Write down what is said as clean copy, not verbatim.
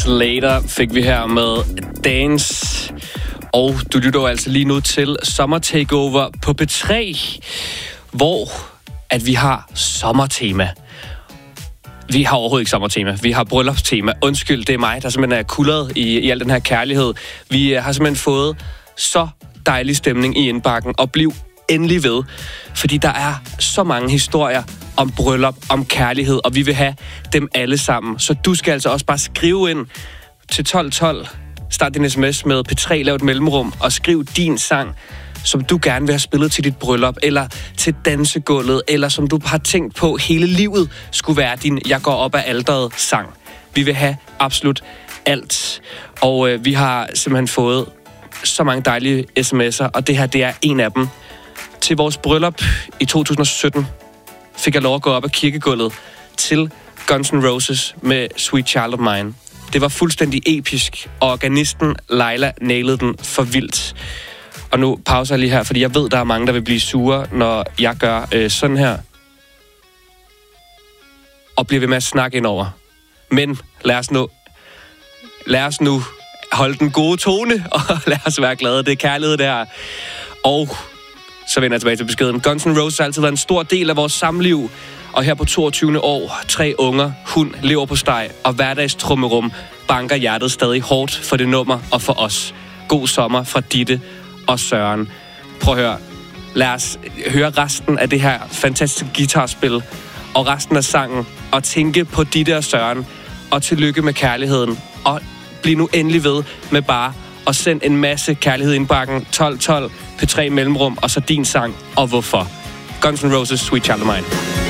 Slater fik vi her med Dance. Og du lytter altså lige nu til Sommer Takeover på P3, hvor at vi har sommertema. Vi har overhovedet ikke sommertema. Vi har bryllupstema. Undskyld, det er mig, der simpelthen er kuldret i al den her kærlighed. Vi har simpelthen fået så dejlig stemning i indbakken, og bliv endelig ved. Fordi der er så mange historier om bryllup, om kærlighed, og vi vil have dem alle sammen. Så du skal altså også bare skrive ind til 1212. Start din sms med P3, lav et mellemrum, og skriv din sang, som du gerne vil have spillet til dit bryllup, eller til dansegulvet, eller som du har tænkt på hele livet skulle være din Jeg går op ad alteret sang. Vi vil have absolut alt. Og vi har simpelthen fået så mange dejlige sms'er, og det her, det er en af dem. Til vores bryllup i 2017 fik jeg lov at gå op ad kirkegulvet til Guns N' Roses med Sweet Child of Mine. Det var fuldstændig episk, og organisten Leila nailede den for vildt. Og nu pauser jeg lige her, fordi jeg ved, der er mange, der vil blive sure, når jeg gør sådan her. Og bliver ved med at snakke indover. Men lad os nu holde den gode tone, og lad os være glade. Det er kærlighed, det her. Og så vender jeg tilbage til beskeden. Guns N' Roses har altid været en stor del af vores samliv. Og her på 22. år, 3 unger, hund, leverpostej og hverdagstrummerum banker hjertet stadig hårdt for det nummer og for os. God sommer fra Ditte og Søren. Prøv at høre. Lad os høre resten af det her fantastiske guitarspil og resten af sangen og tænke på Ditte og Søren. Og tillykke med kærligheden. Og bliv nu endelig ved med bare at sende en masse kærlighed i indbakken. 1212, P3 mellemrum og så din sang og hvorfor. Guns N' Roses, Sweet Child of Mine.